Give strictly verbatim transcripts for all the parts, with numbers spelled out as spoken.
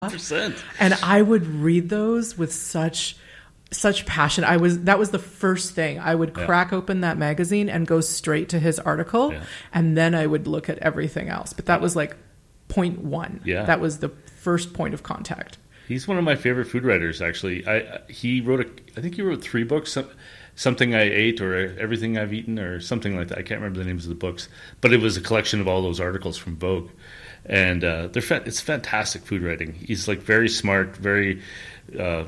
percent. And I would read those with such such passion. I was that was the first thing. I would crack yeah. open that magazine and go straight to his article, yeah. and then I would look at everything else. But that was like point one. Yeah. That was the first point of contact. He's one of my favorite food writers, actually. I he wrote a I think he wrote three books, Something I Ate or Everything I've Eaten or something like that. I can't remember the names of the books, but it was a collection of all those articles from Vogue. And uh, they're fa- it's fantastic food writing. He's like very smart, very uh,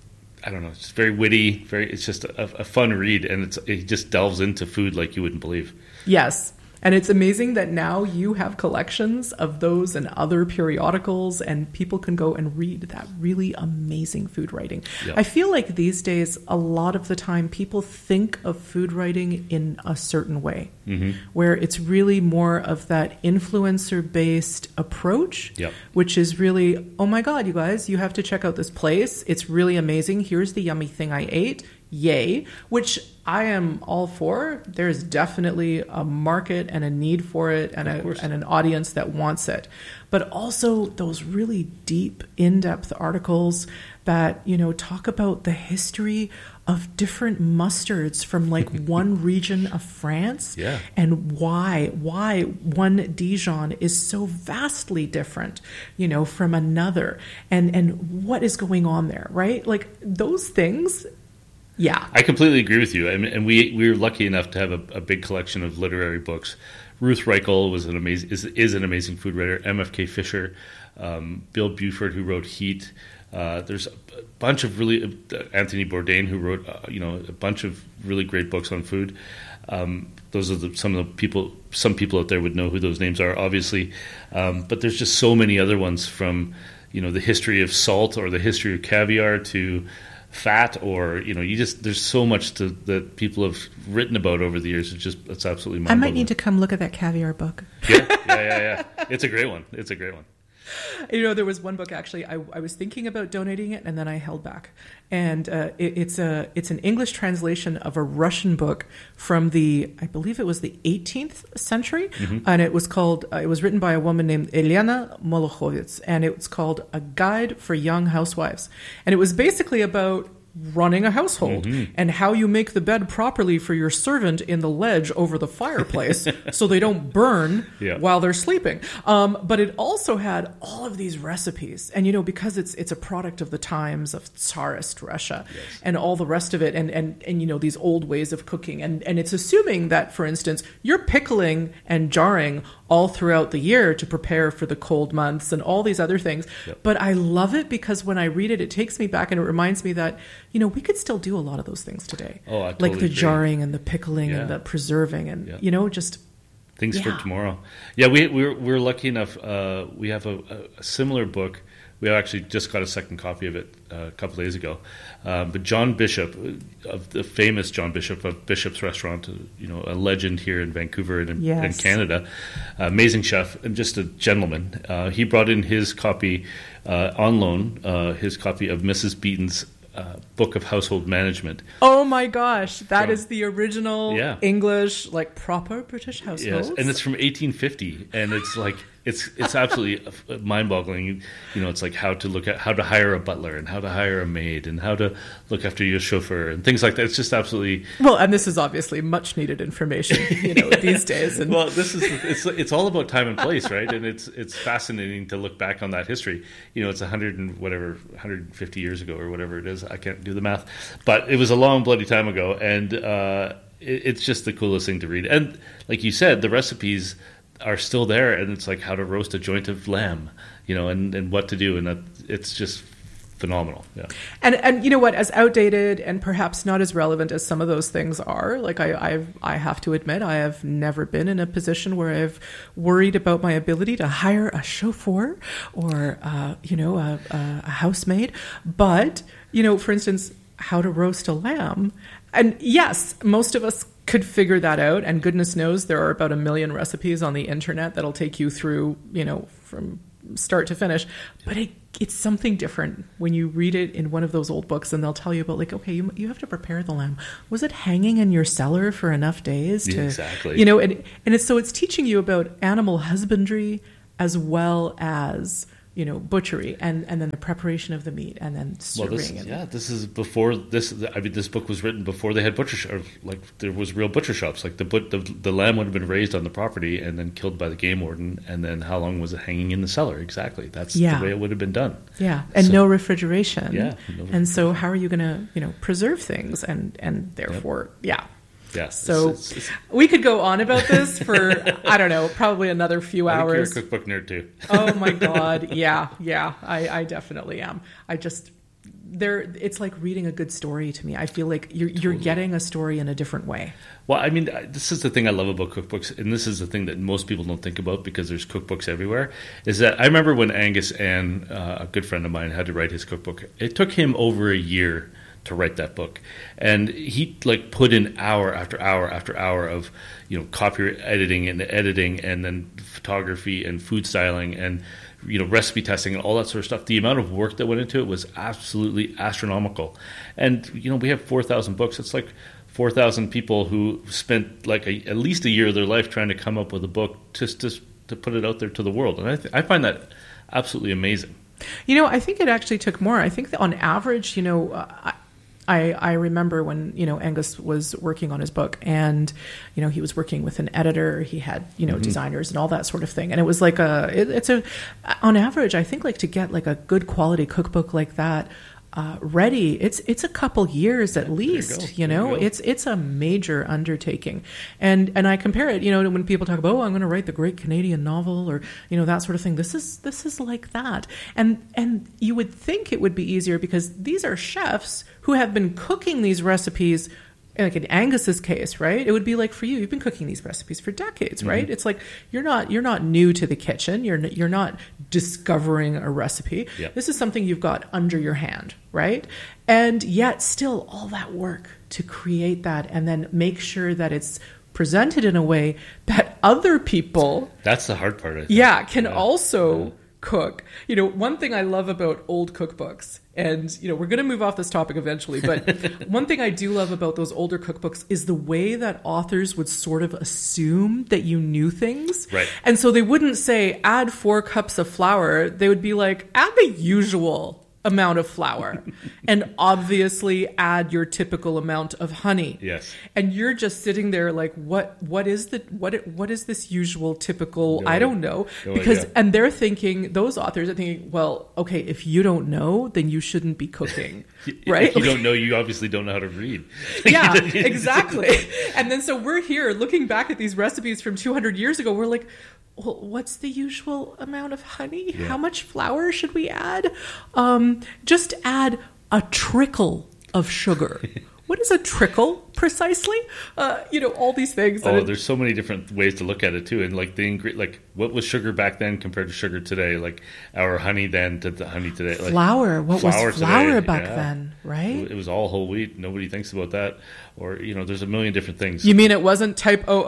I don't know, it's very witty. Very, it's just a, a fun read, and it's it just delves into food like you wouldn't believe. Yes. And it's amazing that now you have collections of those and other periodicals, and people can go and read that really amazing food writing. Yep. I feel like these days, a lot of the time, people think of food writing in a certain way, mm-hmm. where it's really more of that influencer-based approach, yep. which is really, oh my God, you guys, you have to check out this place. It's really amazing. Here's the yummy thing I ate. Yay, which I am all for. There's definitely a market and a need for it, and, a, and an audience that wants it. But also those really deep, in-depth articles that, you know, talk about the history of different mustards from like one region of France, yeah. and why why one Dijon is so vastly different, you know, from another, and and what is going on there, right? Like those things. Yeah, I completely agree with you. I mean, and we we were lucky enough to have a, a big collection of literary books. Ruth Reichel was an amazing is, is an amazing food writer. M F K Fisher, um, Bill Buford, who wrote Heat. Uh, there's a bunch of really uh, Anthony Bourdain, who wrote uh, you know a bunch of really great books on food. Um, those are the, some of the people. Some people out there would know who those names are, obviously. Um, but there's just so many other ones, from you know the history of salt or the history of caviar to fat, or you know, you just there's so much to, that people have written about over the years. It's just it's absolutely mind-boggling. I might need to come look at that caviar book. Yeah, yeah, yeah, yeah. It's a great one. It's a great one. You know, there was one book actually. I, I was thinking about donating it, and then I held back. And uh, it, it's a it's an English translation of a Russian book from the I believe it was the eighteenth century, mm-hmm. and it was called. Uh, it was written by a woman named Elena Molokhovets, and it was called A Guide for Young Housewives. And it was basically about running a household, mm-hmm. and how you make the bed properly for your servant in the ledge over the fireplace so they don't burn yeah. while they're sleeping. Um, but it also had all of these recipes, and you know, because it's it's a product of the times of Tsarist Russia, yes. and all the rest of it, and and and you know, these old ways of cooking, and and it's assuming that, for instance, you're pickling and jarring all throughout the year to prepare for the cold months and all these other things. Yep. But I love it because when I read it, it takes me back, and it reminds me that, you know, we could still do a lot of those things today. Oh, I totally like the agree. Jarring and the pickling, yeah. and the preserving, and, yeah. you know, just... Things yeah. for tomorrow. Yeah, we, we're, we're lucky enough. Uh, we have a, a similar book. We actually just got a second copy of it uh, a couple days ago. Um, but John Bishop, of the famous John Bishop of Bishop's Restaurant, you know, a legend here in Vancouver and in, yes. in Canada, uh, amazing chef and just a gentleman. Uh, he brought in his copy uh, on loan, uh, his copy of Missus Beaton's uh, Book of Household Management. Oh my gosh, that from, is the original yeah. English, like proper British households. Yes, and it's from eighteen fifty, and it's like... It's it's absolutely mind-boggling. You know, it's like how to look at how to hire a butler, and how to hire a maid, and how to look after your chauffeur, and things like that. It's just absolutely well. And this is obviously much needed information, you know, yeah. these days. And well, this is it's it's all about time and place, right? And it's it's fascinating to look back on that history. You know, it's a hundred and whatever, one hundred fifty years ago or whatever it is. I can't do the math, but it was a long bloody time ago, and uh, it, it's just the coolest thing to read. And like you said, the recipes are still there, and it's like how to roast a joint of lamb, you know, and, and what to do, and that it's just phenomenal. Yeah. And and you know what, as outdated and perhaps not as relevant as some of those things are, like I I've, I have to admit, I have never been in a position where I've worried about my ability to hire a chauffeur or uh, you know a, a, a housemaid. But you know, for instance, how to roast a lamb, and yes, most of us could figure that out, and goodness knows there are about a million recipes on the internet that'll take you through, you know, from start to finish. But it, it's something different when you read it in one of those old books, and they'll tell you about, like, okay, you you have to prepare the lamb. Was it hanging in your cellar for enough days to, exactly, you know, and and it's so it's teaching you about animal husbandry as well as, you know, butchery, and, and then the preparation of the meat, and then serving. Well, this, and, yeah, this is before this. I mean, this book was written before they had butcher shops. Like there was real butcher shops. Like the, the the lamb would have been raised on the property and then killed by the game warden, and then how long was it hanging in the cellar? Exactly, that's yeah. the way it would have been done. Yeah, and so, no refrigeration. Yeah, no and so how are you going to, you know, preserve things, and and therefore, yep. yeah. Yeah. So it's, it's, it's, we could go on about this for, I don't know, probably another few I hours. think you're a cookbook nerd too. Oh my God. Yeah. Yeah. I, I definitely am. I just, there, it's like reading a good story to me. I feel like you're, totally. you're getting a story in a different way. Well, I mean, this is the thing I love about cookbooks, and this is the thing that most people don't think about because there's cookbooks everywhere, is that I remember when Angus Ann, uh, a good friend of mine, had to write his cookbook. It took him over a year to write that book, and he like put in hour after hour after hour of, you know, copy editing and editing, and then photography and food styling and, you know, recipe testing and all that sort of stuff. The amount of work that went into it was absolutely astronomical. And, you know, we have four thousand books. It's like four thousand people who spent like a, at least a year of their life trying to come up with a book just to, to put it out there to the world. And I, th- I find that absolutely amazing. You know, I think it actually took more. I think that on average, you know, uh, I, I remember when, you know, Angus was working on his book, and, you know, he was working with an editor. He had, you know, mm-hmm. designers and all that sort of thing. And it was like a, it, it's a, on average, I think like to get like a good quality cookbook like that uh, ready, it's it's a couple years at least, you, you know, you it's it's a major undertaking. And and I compare it, you know, when people talk about, oh, I'm going to write the great Canadian novel, or, you know, that sort of thing. This is this is like that. And and you would think it would be easier because these are chefs who have been cooking these recipes. Like in Angus's case, right? It would be like for you, you've been cooking these recipes for decades, right? Mm-hmm. It's like you're not you're not new to the kitchen. You're you're not discovering a recipe. Yep. This is something you've got under your hand, right? And yet still all that work to create that and then make sure that it's presented in a way that other people That's the hard part, I think. Yeah, can yeah. also yeah. cook. You know, one thing I love about old cookbooks, and, you know, we're going to move off this topic eventually, but one thing I do love about those older cookbooks is the way that authors would sort of assume that you knew things. Right. And so they wouldn't say, add four cups of flour. They would be like, add the usual amount of flour and obviously add your typical amount of honey. Yes. And you're just sitting there like, what what is the what what is this usual typical? No, I don't know. No because idea. And they're thinking, those authors are thinking, well, okay, if you don't know, then you shouldn't be cooking. Right? If you don't know, you obviously don't know how to read. Yeah, exactly. And then so we're here looking back at these recipes from two hundred years ago. We're like, well, what's the usual amount of honey? Yeah. How much flour should we add? Um, just add a trickle of sugar. What is a trickle precisely? Uh, you know, all these things. Oh, it, there's so many different ways to look at it too. And like the ingre- like what was sugar back then compared to sugar today? Like our honey then to the honey today. Like flour. What flour was flour today, back yeah. then? Right? It was all whole wheat. Nobody thinks about that. Or, you know, there's a million different things. You mean it wasn't type O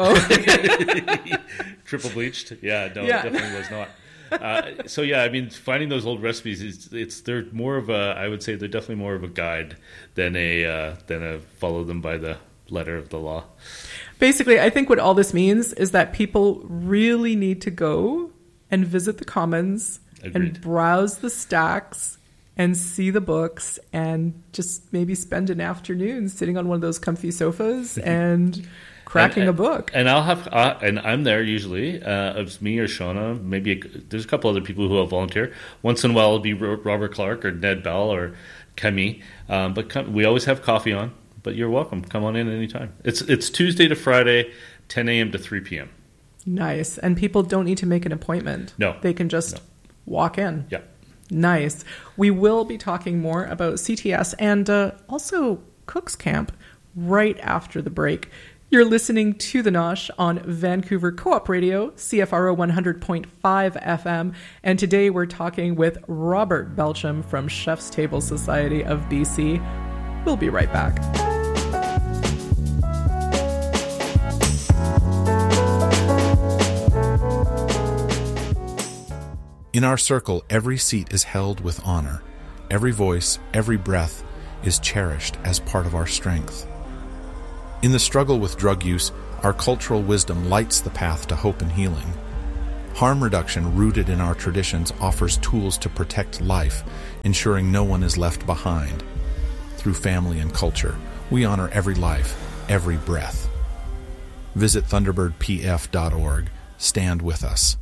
O? Triple bleached? Yeah, no, yeah. it definitely was not. Uh, so yeah, I mean, finding those old recipes is it's they're more of a I would say they're definitely more of a guide than a uh, than a follow them by the letter of the law. Basically, I think what all this means is that people really need to go and visit the Commons Agreed. And browse the stacks and see the books and just maybe spend an afternoon sitting on one of those comfy sofas and cracking and, a book. And I'll have, uh, and I'm there usually. Uh, it's me or Shauna. Maybe a, there's a couple other people who will volunteer. Once in a while, it'll be Robert Clark or Ned Bell or Camille. Um, but come, we always have coffee on. But you're welcome. Come on in anytime. It's it's Tuesday to Friday, ten a.m. to three p.m. Nice. And people don't need to make an appointment. No. They can just no. walk in. Yeah. Nice. We will be talking more about C T S and uh, also Cook's Camp right after the break. You're listening to The Nosh on Vancouver Co-op Radio, C F R O one hundred point five F M. And today we're talking with Robert Belcham from Chef's Table Society of B C. We'll be right back. In our circle, every seat is held with honor. Every voice, every breath is cherished as part of our strength. In the struggle with drug use, our cultural wisdom lights the path to hope and healing. Harm reduction rooted in our traditions offers tools to protect life, ensuring no one is left behind. Through family and culture, we honor every life, every breath. Visit thunderbird p f dot org. Stand with us.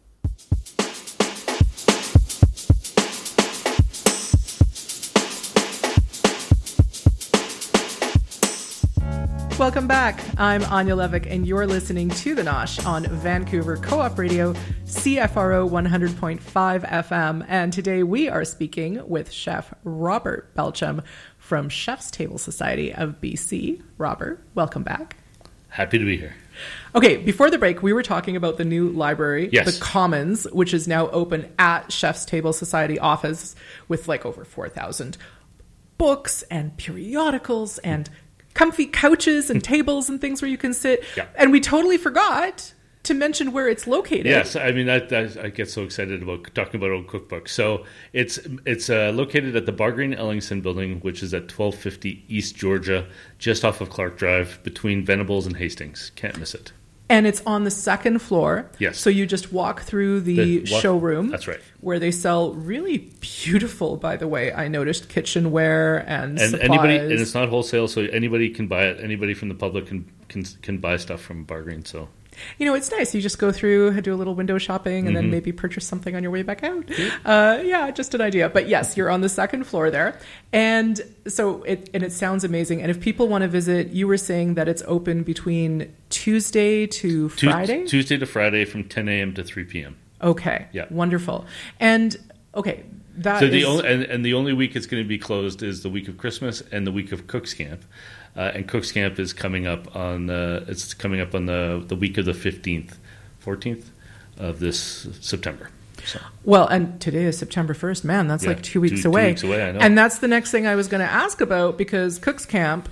Welcome back. I'm Anya Levick, and you're listening to The Nosh on Vancouver Co-op Radio, C F R O one hundred point five F M. And today we are speaking with Chef Robert Belcham from Chef's Table Society of B C. Robert, welcome back. Happy to be here. Okay, before the break, we were talking about the new library, yes. the Commons, which is now open at Chef's Table Society office with like over four thousand books and periodicals and comfy couches and tables and things where you can sit. Yeah. And we totally forgot to mention where it's located. Yes, I mean, that, that, I get so excited about talking about old cookbooks. So it's it's uh, located at the Bargreen Ellingson building, which is at twelve fifty East Georgia, just off of Clark Drive, between Venables and Hastings. Can't miss it. And it's on the second floor. Yes. So you just walk through the, the walk, showroom. That's right. Where they sell really beautiful, by the way, I noticed, kitchenware and, and supplies. Anybody, and it's not wholesale, so anybody can buy it. Anybody from the public can can, can buy stuff from Bargreen. So, you know, it's nice. You just go through, do a little window shopping, and mm-hmm. then maybe purchase something on your way back out. Mm-hmm. Uh, yeah, just an idea. But yes, you're on the second floor there. And so it and it sounds amazing. And if people want to visit, you were saying that it's open between Tuesday to Friday? Tuesday to Friday from ten a.m. to three p.m. Okay. Yeah. Wonderful. And okay, that so the is... only and, and the only week it's going to be closed is the week of Christmas and the week of Cooks Camp. Uh, and Cooks Camp is coming up on the it's coming up on the the week of the fifteenth, fourteenth of this September. So. Well, and today is September first. Man, that's yeah, like two weeks two, away. Two weeks away, I know. And that's the next thing I was going to ask about, because Cooks Camp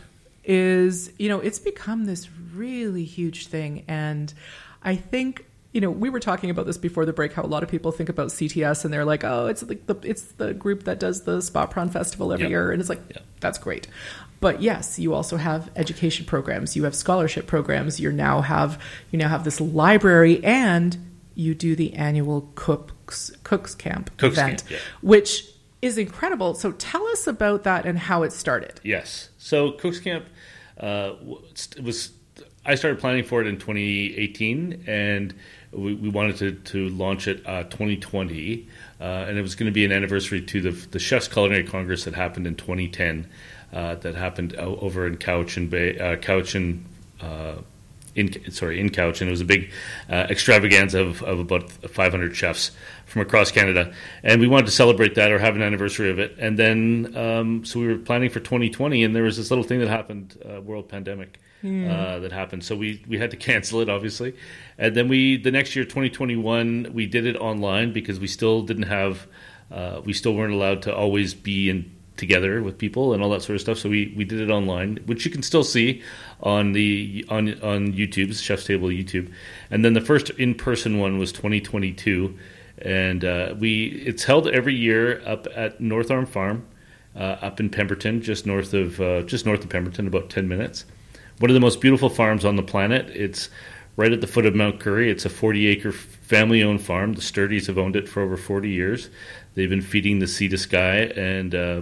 is, you know, it's become this really huge thing. And I think, you know, we were talking about this before the break, how a lot of people think about C T S and they're like, oh, it's like the it's the group that does the Spot Prawn Festival every yep. year. And it's like, yep. that's great. But yes, you also have education programs, you have scholarship programs, you now have you now have this library, and you do the annual Cooks Cooks Camp Cooks event, Camp, yeah. which is incredible. So tell us about that and how it started. Yes. So Cooks Camp uh, it was I started planning for it in twenty eighteen, and we, we wanted to, to launch it uh, twenty twenty, uh, and it was going to be an anniversary to the the Chef's Culinary Congress that happened in twenty ten. Uh, that happened over in Couch and Bay, uh, Couch and uh, in sorry in Couch, and it was a big uh, extravaganza of, of about five hundred chefs from across Canada, and we wanted to celebrate that or have an anniversary of it. And then um, so we were planning for twenty twenty, and there was this little thing that happened, uh, world pandemic mm. uh, that happened, so we we had to cancel it, obviously. And then we the next year, twenty twenty-one, we did it online because we still didn't have uh, we still weren't allowed to always be in together with people and all that sort of stuff, so we, we did it online, which you can still see on the on on YouTube's Chef's Table YouTube. And then the first in-person one was twenty twenty-two, and uh, we it's held every year up at North Arm Farm, uh, up in Pemberton, just north of uh, just north of Pemberton, about ten minutes. One of the most beautiful farms on the planet. It's right at the foot of Mount Currie. It's a forty-acre family-owned farm. The Sturdys have owned it for over forty years. They've been feeding the sea to sky, and uh,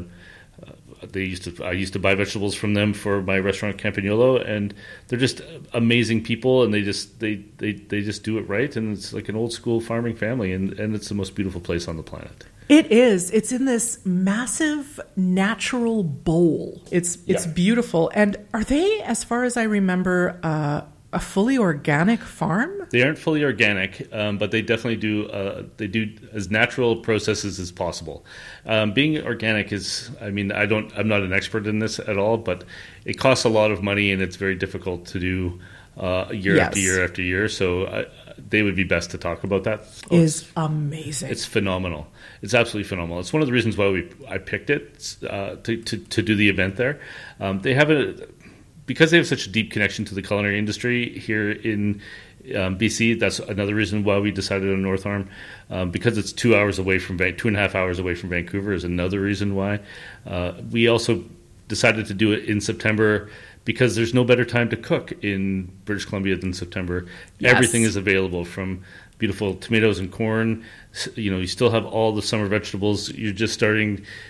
They used to. I used to buy vegetables from them for my restaurant Campagnolo, and they're just amazing people. And they just they, they, they just do it right. And it's like an old school farming family, and, and it's the most beautiful place on the planet. It is. It's in this massive natural bowl. It's it's yeah. beautiful. And are they, as far as I remember, uh, a fully organic farm? They aren't fully organic, um, but they definitely do. Uh, they do as natural processes as possible. Um, being organic is, I mean, I don't. I'm not an expert in this at all, but it costs a lot of money, and it's very difficult to do uh, year yes. after year after year. So I, they would be best to talk about that. Oh, is it's, amazing. It's phenomenal. It's absolutely phenomenal. It's one of the reasons why we I picked it uh, to, to to do the event there. Um, they have a. Because they have such a deep connection to the culinary industry here in um, B C, that's another reason why we decided on North Arm. Um, because it's two hours away from two and a half hours away from Vancouver is another reason why. Uh, we also decided to do it in September because there's no better time to cook in British Columbia than September. Yes. Everything is available, from beautiful tomatoes and corn. You know, you still have all the summer vegetables. You're just starting